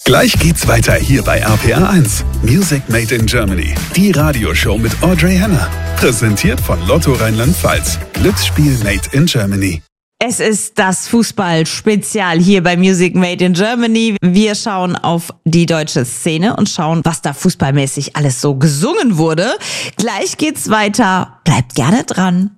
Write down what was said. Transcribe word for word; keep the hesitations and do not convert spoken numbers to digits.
Gleich geht's weiter hier bei R P R eins. Music Made in Germany. Die Radioshow mit Audrey Henner. Präsentiert von Lotto Rheinland-Pfalz. Glücksspiel Made in Germany. Es ist das Fußball-Spezial hier bei Music Made in Germany. Wir schauen auf die deutsche Szene und schauen, was da fußballmäßig alles so gesungen wurde. Gleich geht's weiter. Bleibt gerne dran.